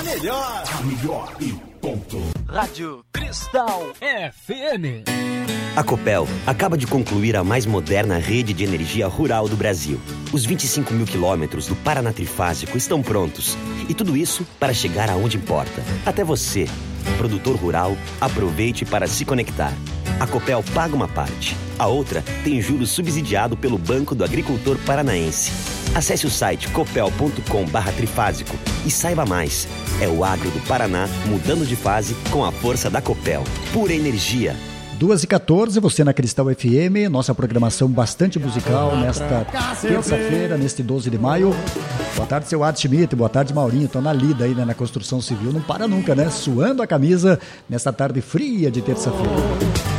A melhor e ponto. Rádio Cristal FM. A Copel acaba de concluir a mais moderna rede de energia rural do Brasil. Os 25 mil quilômetros do Paraná Trifásico estão prontos. E tudo isso para chegar aonde importa. Até você, produtor rural, aproveite para se conectar. A Copel paga uma parte. A outra tem juros subsidiado pelo Banco do Agricultor Paranaense. Acesse o site copel.com/trifásico e saiba mais. É o agro do Paraná mudando de fase com a força da Copel. Pura energia. 2h14, você na Cristal FM, nossa programação bastante musical nesta terça-feira, neste 12 de maio. Boa tarde, seu Ad Schmidt, boa tarde, Maurinho, tô na lida aí, né, na construção civil, não para nunca, né, suando a camisa nesta tarde fria de terça-feira.